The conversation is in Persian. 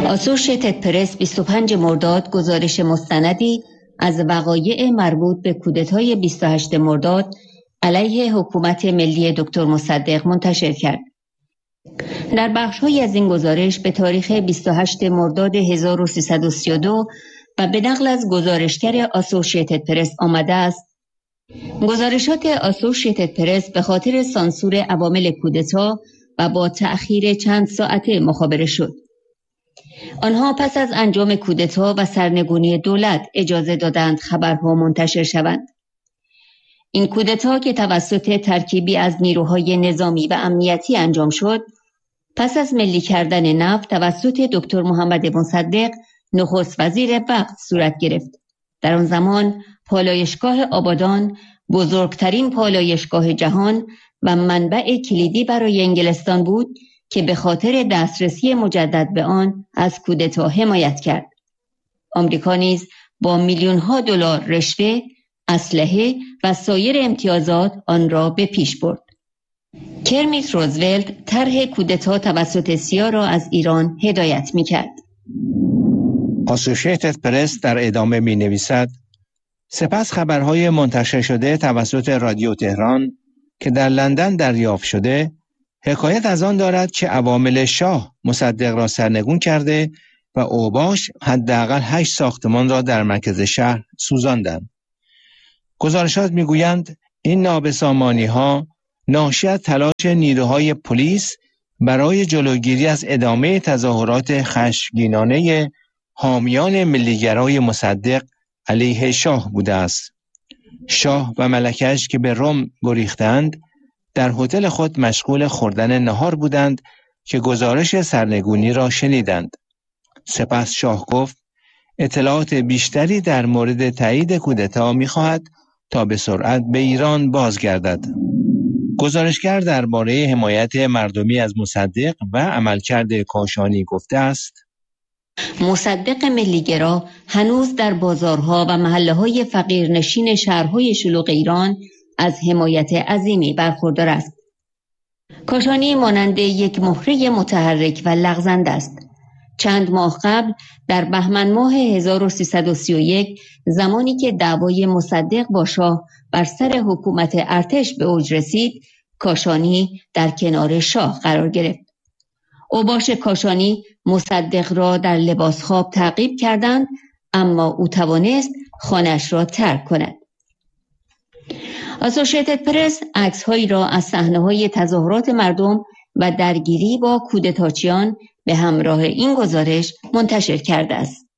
آسوشیتد پرس 25 مرداد گزارش مستندی از وقایع مربوط به کودتای 28 مرداد علیه حکومت ملی دکتر مصدق منتشر کرد. در بخش‌هایی از این گزارش به تاریخ 28 مرداد 1332 و به نقل از گزارشگر آسوشیتد پرس آمده است: گزارشات آسوشیتد پرس به خاطر سانسور عوامل کودتا و با تأخیر چند ساعته مخابره شد. آنها پس از انجام کودتا و سرنگونی دولت اجازه دادند خبرها منتشر شوند. این کودتا که توسط ترکیبی از نیروهای نظامی و امنیتی انجام شد، پس از ملی کردن نفت توسط دکتر محمد مصدق نخست وزیر وقت صورت گرفت. در آن زمان پالایشگاه آبادان بزرگترین پالایشگاه جهان و منبع کلیدی برای انگلستان بود که به خاطر دسترسی مجدد به آن از کودتا حمایت کرد. آمریکا نیز با میلیون‌ها دلار رشوه، اسلحه و سایر امتیازات آن را به پیش برد. کرمیت روزولت طرح کودتا توسط سیا را از ایران هدایت می‌کرد. آسوشیتد پرس در ادامه می‌نویسد: سپس خبرهای منتشر شده توسط رادیو تهران که در لندن دریافت شده حکایت از آن دارد که عوامل شاه مصدق را سرنگون کرده و اوباش حداقل 8 ساختمان را در مرکز شهر سوزاندند. گزارشات میگویند این نابسامانی‌ها ناشی از تلاش نیروهای پلیس برای جلوگیری از ادامه تظاهرات خشمگینانه حامیان ملیگرای مصدق علیه شاه بوده است. شاه و ملکه‌اش که به روم گریختند در هتل خود مشغول خوردن نهار بودند که گزارش سرنگونی را شنیدند. سپس شاه گفت اطلاعات بیشتری در مورد تایید کودتا می‌خواهد تا به سرعت به ایران بازگردد. گزارشگر درباره حمایت مردمی از مصدق و عملکرد کاشانی گفته است: مصدق ملیگرا هنوز در بازارها و محله‌های فقیرنشین شهرهای شلوغ ایران از حمایت عظیمی برخوردار است. کاشانی مانند یک مهره متحرک و لغزنده است. چند ماه قبل در بهمن ماه 1331 زمانی که دعوای مصدق با شاه بر سر حکومت ارتش به اوج رسید، کاشانی در کنار شاه قرار گرفت. اوباش کاشانی مصدق را در لباس خواب تعقیب کردند، اما او توانست خانه‌اش را ترک کند. آسوشیتد پرس عکس‌هایی را از صحنه‌های تظاهرات مردم و درگیری با کودتاچیان به همراه این گزارش منتشر کرده است.